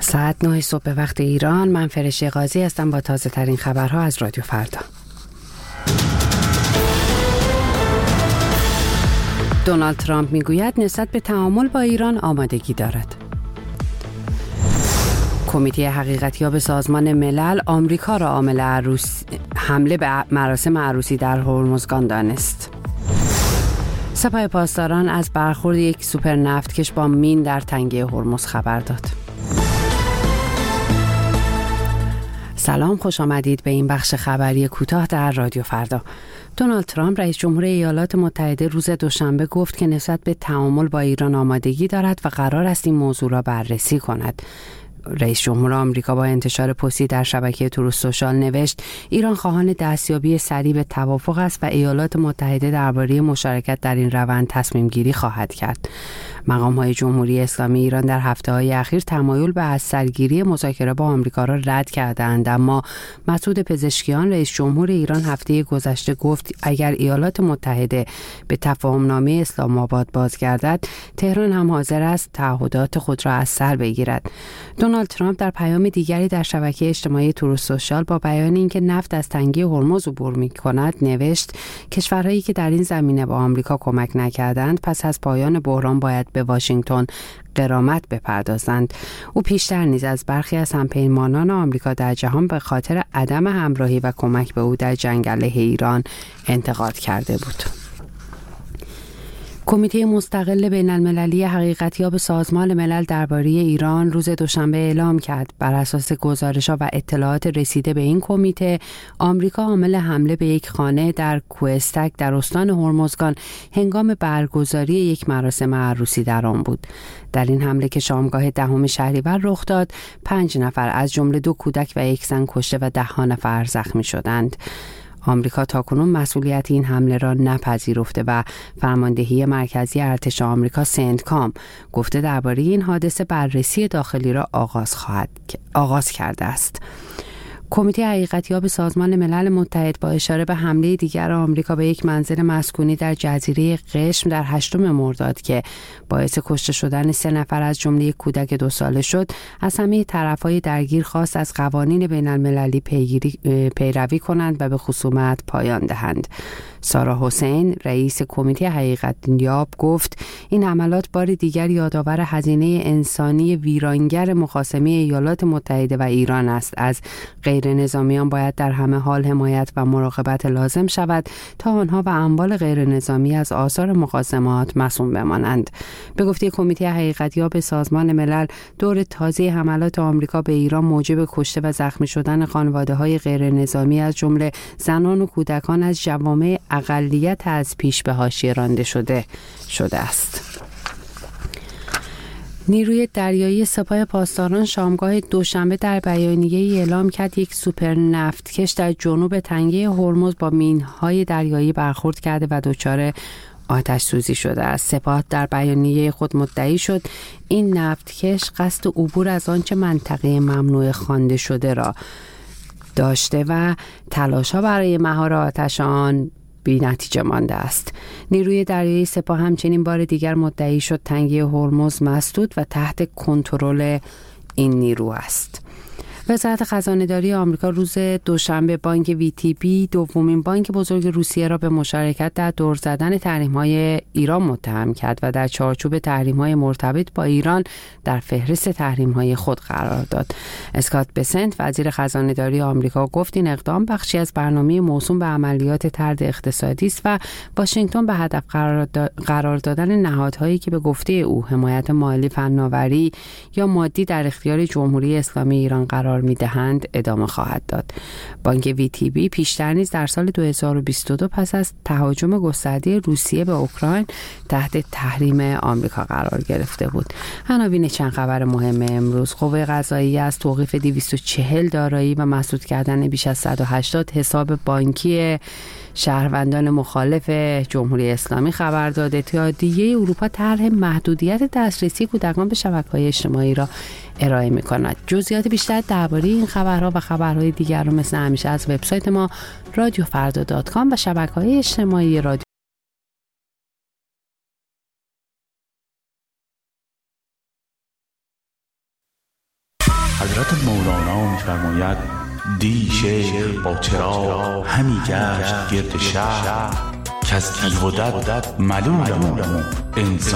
ساعت 9 صبح به وقت ایران. من فرشته قاضی هستم با تازه ترین خبرها از رادیو فردا. دونالد ترامپ میگوید نسبت به تعامل با ایران آمادگی دارد. کمیته حقیقتیاب سازمان ملل آمریکا را عامل حمله به مراسم عروسی در هرمزگان دانست. سپاه پاسداران از برخورد یک سوپر نفتکش با مین در تنگه هرمز خبر داد. سلام، خوش آمدید به این بخش خبری کوتاه در رادیو فردا. دونالد ترامپ رئیس جمهور ایالات متحده روز دوشنبه گفت که نسبت به تعامل با ایران آمادگی دارد و قرار است این موضوع را بررسی کند. رئیس جمهور آمریکا با انتشار پستی در شبکه تروث سوشال نوشت ایران خواهان دستیابی سریع به توافق است و ایالات متحده درباره مشارکت در این روند تصمیم گیری خواهد کرد. مقام‌های جمهوری اسلامی ایران در هفته‌های اخیر تمایل به از سرگیری مذاکره با آمریکا را رد کردند، اما مسعود پزشکیان رئیس جمهور ایران هفته گذشته گفت اگر ایالات متحده به تفاهم‌نامه اسلام آباد بازگردد، تهران هم حاضر است تعهدات خود را از سر بگیرد. دونالد ترامپ در پیام دیگری در شبکه اجتماعی تروث سوشال با بیان اینکه نفت از تنگه هرمز عبور می‌کند نوشت کشورهایی که در این زمینه با آمریکا کمک نکردند پس از پایان بحران باید به واشنگتن غرامت بپردازند. او پیشتر نیز از برخی از همپیمانان آمریکا در جهان به خاطر عدم همراهی و کمک به او در جنگ علیه ایران انتقاد کرده بود. کمیته مستقل بین المللی حقیقتیاب سازمان ملل درباره ایران روز دوشنبه اعلام کرد بر اساس گزارش‌ها و اطلاعات رسیده به این کمیته آمریکا عامل حمله به یک خانه در کوهستک در استان هرمزگان هنگام برگزاری یک مراسم عروسی در آن بود. در این حمله که شامگاه 10 شهریور رخ داد 5 نفر از جمله 2 کودک و 1 زن کشته و 10 نفر زخمی شدند. آمریکا تاکنون مسئولیت این حمله را نپذیرفته و فرماندهی مرکزی ارتش آمریکا سنتکام گفته درباره این حادثه بررسی داخلی را آغاز کرده است. کمیته حقیقتیاب سازمان ملل متحد با اشاره به حمله دیگر آمریکا به یک منزل مسکونی در جزیره قشم در 8 مرداد که باعث کشته شدن 3 نفر از جمله یک کودک 2 ساله شد، از همه طرف‌های درگیر خواست از قوانین بین المللی پیروی کنند و به خصومت پایان دهند. سارا حسین رئیس کمیته حقیقتیاب گفت این حملات بار دیگر یادآور هزینه انسانی ویرانگر مخاصمه ایالات متحده و ایران است. از غیر نظامیان باید در همه حال حمایت و مراقبت لازم شود تا آنها و اموال غیر نظامی از آثار مخاصمات معصوم بمانند. به گفته کمیته حقیقتیاب سازمان ملل، دور تازه حملات آمریکا به ایران موجب کشته و زخمی شدن خانواده‌های غیر نظامی از جمله زنان و کودکان از جوامع اقلیت از پیش به حاشیه رانده شده است. نیروی دریایی سپاه پاسداران شامگاه دوشنبه در بیانیه‌ای اعلام کرد یک سوپر نفتکش در جنوب تنگه هرمز با مین‌های دریایی برخورد کرده و دچار آتش سوزی شده است. سپاه در بیانیه خود مدعی شد این نفتکش قصد عبور از آنچه منطقه ممنوع خوانده شده را داشته و تلاش‌ها برای مهار آتش آن بی نتیجه مانده است. نیروی دریایی سپاه همچنین بار دیگر مدعی شد تنگه هرمز مسدود و تحت کنترل این نیرو است. وزارت خزانه‌داری آمریکا روز دوشنبه بانک وی‌تی دومین بانک بزرگ روسیه را به مشارکت در دور زدن تحریم‌های ایران متهم کرد و در چارچوب تحریم‌های مرتبط با ایران در فهرست تحریم‌های خود قرار داد. اسکات بسنت وزیر خزانه‌داری آمریکا گفت این اقدام بخشی از برنامه موسوم به عملیات طرد اقتصادی است و واشنگتن به هدف قرار دادن نهادهایی که به گفته او حمایت مالی، فناوری یا مادی در اختیار جمهوری اسلامی ایران قرار می‌دهند ادامه خواهد داد. بانک وی‌تی پیشتر نیز در سال 2022 پس از تهاجم گسترده روسیه به اوکراین تحت تحریم آمریکا قرار گرفته بود. عناوین چند خبر مهم امروز: قوه قضاییه از توقیف 240 دارایی و مسدود کردن بیش از 180 حساب بانکی شهروندان مخالف جمهوری اسلامی خبر داد. اتحادیه اروپا طرح محدودیت دسترسی کودکان به شبکه‌های اجتماعی را ارائه می‌کند. جزئیات بیشتر درباره این خبرها و خبرهای دیگر را مثل همیشه از وبسایت ما رادیوفردا.com و شبکه‌های اجتماعی رادیو حضرت مولانا می‌فرماید دی شیخ با چراغ همی گشت گرد شهر که از تیغ و دد ملولم انسان